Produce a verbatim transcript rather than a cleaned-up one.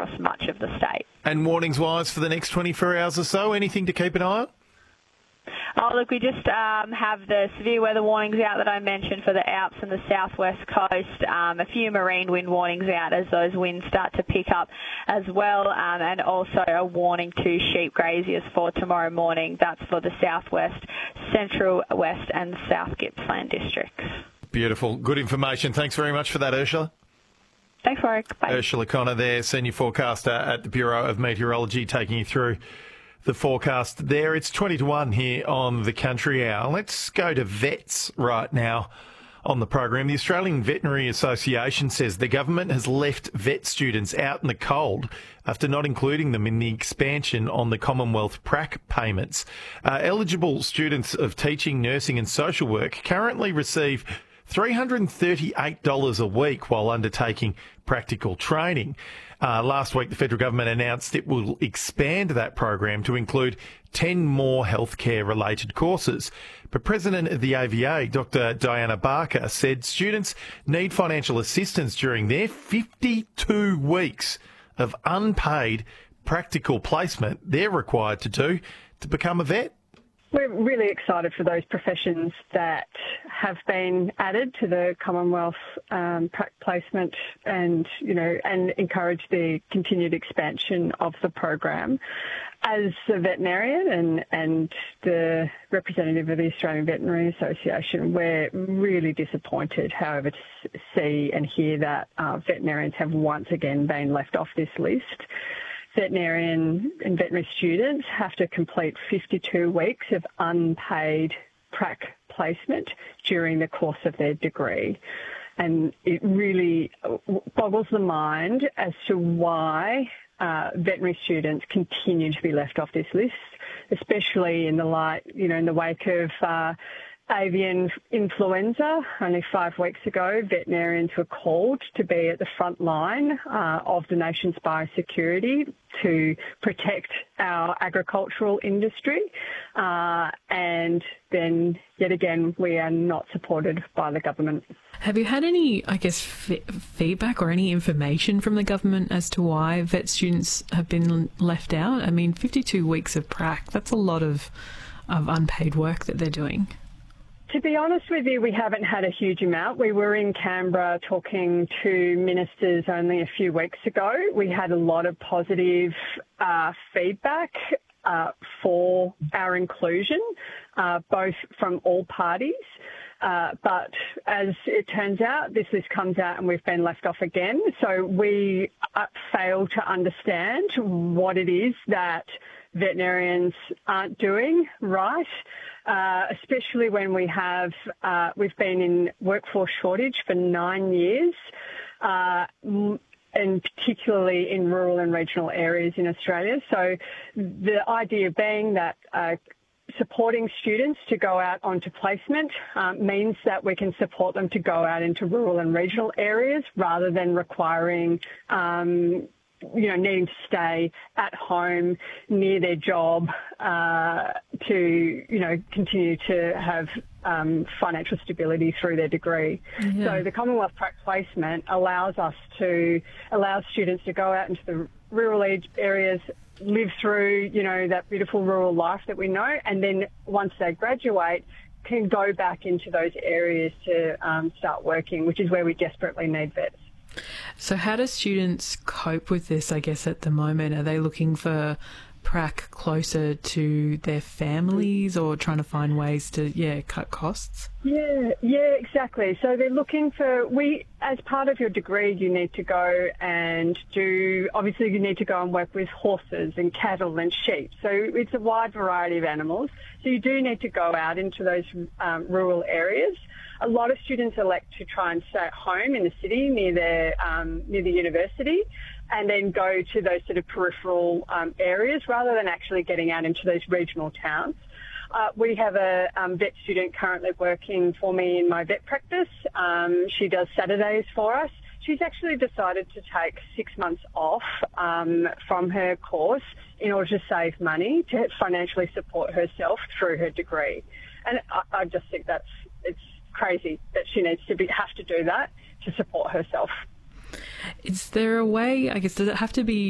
across much of the state. And warnings-wise for the next twenty-four hours or so, anything to keep an eye on? Oh, look, we just um, have the severe weather warnings out that I mentioned for the Alps and the southwest coast, um, a few marine wind warnings out as those winds start to pick up as well, um, and also a warning to sheep graziers for tomorrow morning. That's for the southwest, central, west and south Gippsland districts. Beautiful. Good information. Thanks very much for that, Ursula. Thanks, Warwick. Bye. Ursula Connor there, Senior Forecaster at the Bureau of Meteorology, taking you through the forecast there. It's twenty to one here on the Country Hour. Let's go to vets right now on the program. The Australian Veterinary Association says the government has left vet students out in the cold after not including them in the expansion on the Commonwealth P R A C payments. Uh, eligible students of teaching, nursing and social work currently receive three hundred thirty-eight dollars a week while undertaking practical training. Uh, last week, the federal government announced it will expand that program to include ten more healthcare-related courses. But President of the A V A, Doctor Diana Barker, said students need financial assistance during their fifty-two weeks of unpaid practical placement they're required to do to become a vet. We're really excited for those professions that have been added to the Commonwealth um, placement, and you know, and encourage the continued expansion of the program. As a veterinarian and and the representative of the Australian Veterinary Association, we're really disappointed, however, to see and hear that uh, veterinarians have once again been left off this list. Veterinarian and veterinary students have to complete fifty-two weeks of unpaid P R A C placement during the course of their degree. And it really boggles the mind as to why uh, veterinary students continue to be left off this list, especially in the light, you know, in the wake of uh, avian influenza. Only five weeks ago, veterinarians were called to be at the front line uh, of the nation's biosecurity to protect our agricultural industry. Uh, and then, yet again, we are not supported by the government. Have you had any, I guess, f- feedback or any information from the government as to why vet students have been left out? I mean, fifty-two weeks of P R A C, that's a lot of, of unpaid work that they're doing. To be honest with you, we haven't had a huge amount. We were in Canberra talking to ministers only a few weeks ago. We had a lot of positive uh, feedback uh, for our inclusion, uh, both from all parties. Uh, but as it turns out, this list comes out and we've been left off again. So we uh, fail to understand what it is that veterinarians aren't doing right. Uh, especially when we have, uh, we've been in workforce shortage for nine years, uh, and particularly in rural and regional areas in Australia. So the idea being that uh, supporting students to go out onto placement um, means that we can support them to go out into rural and regional areas rather than requiring um, you know, needing to stay at home near their job uh, to, you know, continue to have um, financial stability through their degree. Yeah. So the Commonwealth P R A C placement allows us to, allow students to go out into the rural areas, live through, you know, that beautiful rural life that we know, and then once they graduate, can go back into those areas to um, start working, which is where we desperately need vets. So how do students cope with this, I guess, at the moment? Are they looking for P R A C closer to their families or trying to find ways to, yeah, cut costs? Yeah, yeah, exactly. So they're looking for, we, as part of your degree, you need to go and do, obviously you need to go and work with horses and cattle and sheep. So it's a wide variety of animals. So you do need to go out into those um, rural areas. A lot of students elect to try and stay at home in the city near their um, near the university, and then go to those sort of peripheral um, areas rather than actually getting out into those regional towns. Uh, we have a um, vet student currently working for me in my vet practice. Um, she does Saturdays for us. She's actually decided to take six months off um, from her course in order to save money to financially support herself through her degree. And I, I just think that's it's crazy that she needs to be have to do that to support herself. Is there a way, I guess, does it have to be